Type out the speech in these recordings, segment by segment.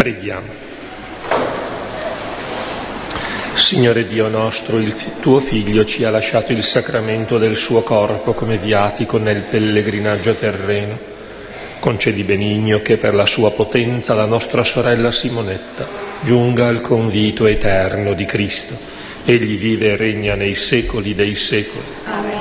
Preghiamo. Signore Dio nostro, il tuo Figlio ci ha lasciato il sacramento del suo corpo come viatico nel pellegrinaggio terreno. Concedi benigno che per la sua potenza la nostra sorella Simonetta giunga al convito eterno di Cristo. Egli vive e regna nei secoli dei secoli. Amen.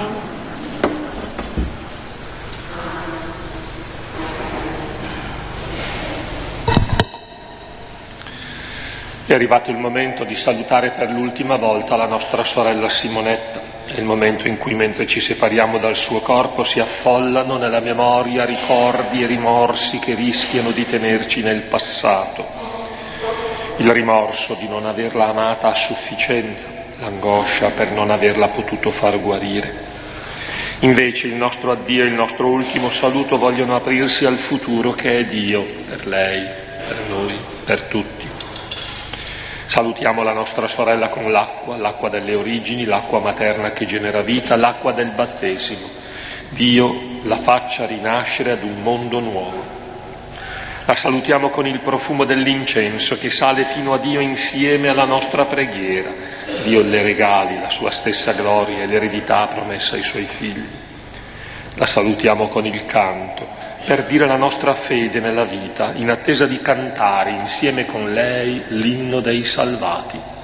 È arrivato il momento di salutare per l'ultima volta la nostra sorella Simonetta. È il momento in cui, mentre ci separiamo dal suo corpo, si affollano nella memoria ricordi e rimorsi che rischiano di tenerci nel passato. Il rimorso di non averla amata a sufficienza, l'angoscia per non averla potuto far guarire. Invece il nostro addio e il nostro ultimo saluto vogliono aprirsi al futuro che è Dio, per lei, per noi, per tutti. Salutiamo la nostra sorella con l'acqua delle origini, l'acqua materna che genera vita, l'acqua del battesimo. Dio la faccia rinascere ad un mondo nuovo. La salutiamo con il profumo dell'incenso che sale fino a Dio insieme alla nostra preghiera. Dio le regali la sua stessa gloria e l'eredità promessa ai suoi figli. La salutiamo con il canto, per dire la nostra fede nella vita, in attesa di cantare insieme con lei l'inno dei salvati.